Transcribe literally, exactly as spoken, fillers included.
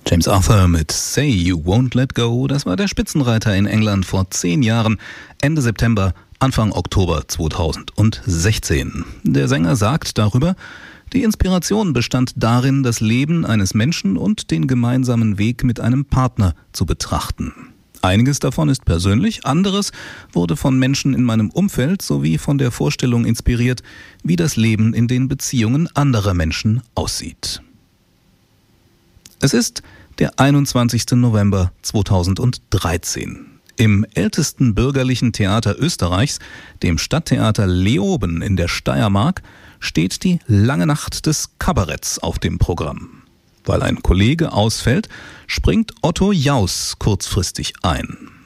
James Arthur mit Say You Won't Let Go, das war der Spitzenreiter in England vor zehn Jahren, Ende September, Anfang Oktober zweitausendsechzehn. Der Sänger sagt darüber, die Inspiration bestand darin, das Leben eines Menschen und den gemeinsamen Weg mit einem Partner zu betrachten. Einiges davon ist persönlich, anderes wurde von Menschen in meinem Umfeld sowie von der Vorstellung inspiriert, wie das Leben in den Beziehungen anderer Menschen aussieht. Es ist der einundzwanzigster November zweitausenddreizehn. Im ältesten bürgerlichen Theater Österreichs, dem Stadttheater Leoben in der Steiermark, steht die Lange Nacht des Kabaretts auf dem Programm. Weil ein Kollege ausfällt, springt Otto Jaus kurzfristig ein.